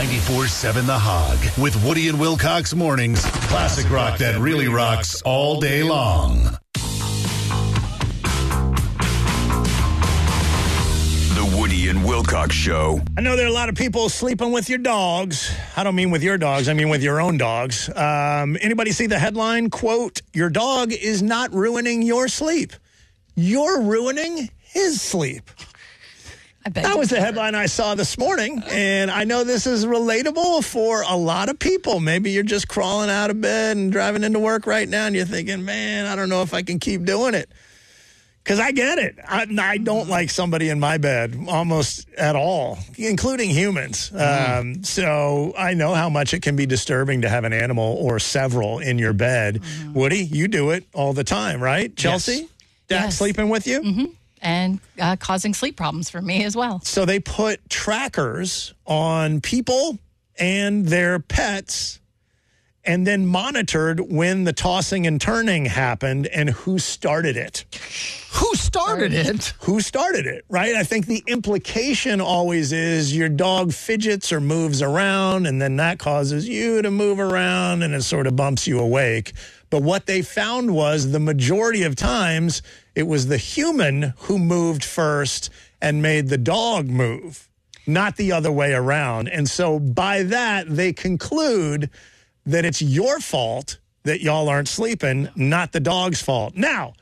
94.7 The Hog with Woody and Wilcox mornings. Classic rock that really rocks all day long. The Woody and Wilcox Show. I know there are a lot of people sleeping with your dogs. I don't mean with your dogs. I mean with your own dogs. Anybody see the headline? Quote, your dog is not ruining your sleep. You're ruining his sleep. That was the headline I saw this morning, and I know this is relatable for a lot of people. Maybe you're just crawling out of bed and driving into work right now, and you're thinking, man, I don't know if I can keep doing it. Because I get it. I don't like somebody in my bed almost at all, including humans. So I know how much it can be disturbing to have an animal or several in your bed. Woody, you do it all the time, right? Chelsea? Dad sleeping with you? And causing sleep problems for me as well. So they put trackers on people and their pets and then monitored when the tossing and turning happened and who started it. Who started it? Who started it, right? I think the implication always is your dog fidgets or moves around, and then that causes you to move around, and it sort of bumps you awake. But what they found was the majority of times it was the human who moved first and made the dog move, not the other way around. And so by that, they conclude that it's your fault that y'all aren't sleeping, not the dog's fault. Now,